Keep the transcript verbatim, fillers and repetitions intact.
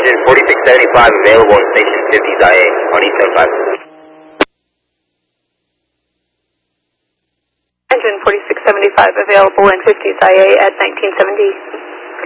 engine forty-six seventy-five available in station fifties I A on East seventy-five. Engine forty-six seventy-five available in fifties I A at nineteen seventy.